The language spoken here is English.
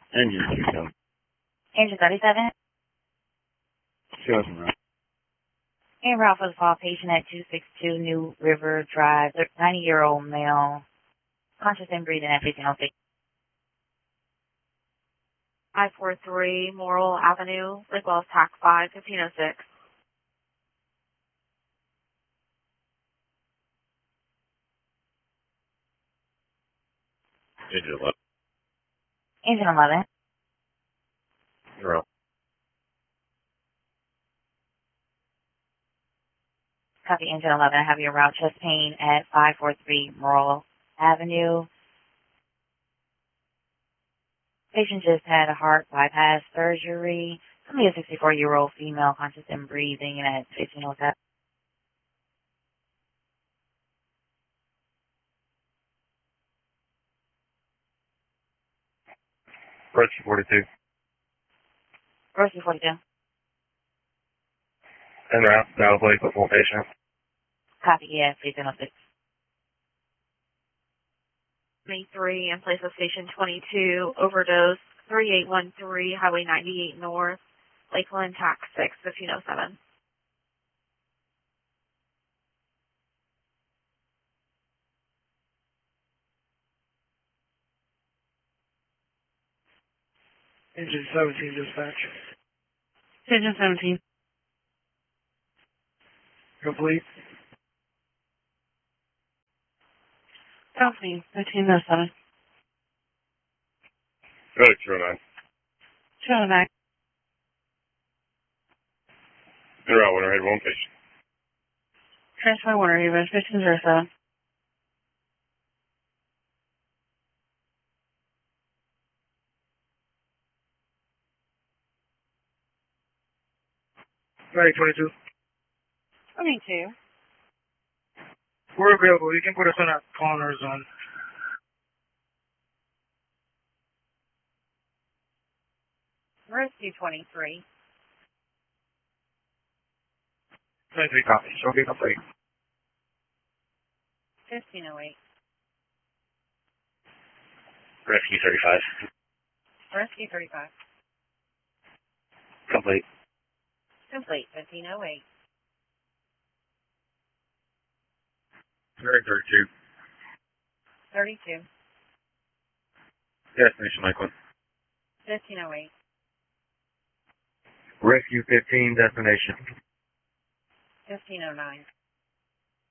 Engine 27. Engine 37. Show us around. En route for the fall patient at 262 New River Drive, 90-year-old male, conscious and breathing at 1506. I-43 Morrill Avenue, Lakewell TAC 5, 1506. Engine 11. Engine 11. You're up. Copy Engine 11. I have your route chest pain at 543 Morrill Avenue. Patient just had a heart bypass surgery. Only a 64-year-old female, conscious and breathing at 1507. Rescue 42. Rescue 42. En route. Battle plate for full patient. Copy, yeah, 1506. 23 in place of station 22, overdose, 3813, Highway 98 North, Lakeland TAC 6, 1507. Engine 17 dispatch. Engine 17. Complete. Copy, 1507. Go to 209. 209. En route. Winter head 1 patient. Transfer Warner Haven, 1507. Right, 22. 22. We're available. You can put us on a corner zone. Rescue 23. 23 copy. So be complete. 1508. Rescue 35. Rescue 35. Complete. Complete, 1508. Very 32. 32. Destination Lakeland. 1508. Rescue 15. Destination. 1509.